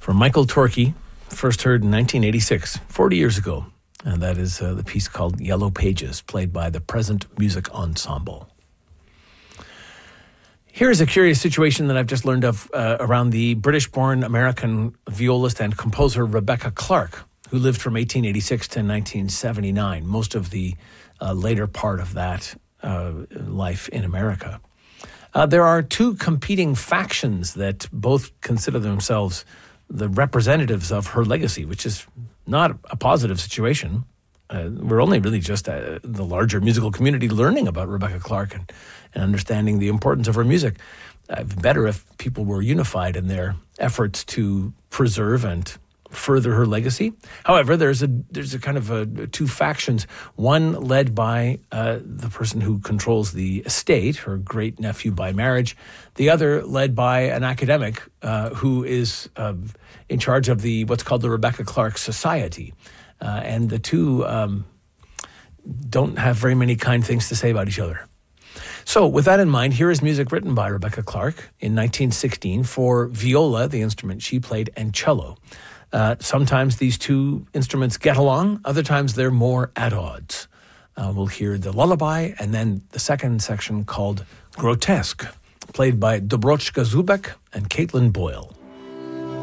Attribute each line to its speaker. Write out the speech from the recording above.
Speaker 1: from Michael Torkey, first heard in 1986, 40 years ago. And that is the piece called Yellow Pages, played by the Present Music Ensemble. Here's a curious situation that I've just learned of around the British-born American violist and composer Rebecca Clark, who lived from 1886 to 1979, most of the later part of that life in America. There are two competing factions that both consider themselves the representatives of her legacy, which is not a positive situation. We're only really just the larger musical community learning about Rebecca Clark and understanding the importance of her music. Better if people were unified in their efforts to preserve and further her legacy. However, there's a kind of two factions, one led by the person who controls the estate, her great nephew by marriage, the other led by an academic who is in charge of what's called the Rebecca Clark Society. And the two don't have very many kind things to say about each other. So with that in mind, here is music written by Rebecca Clark in 1916 for viola, the instrument she played, and cello. Sometimes these two instruments get along, other times they're more at odds. We'll hear the lullaby and then the second section called Grotesque, played by Dobrochka Zubek and Caitlin Boyle.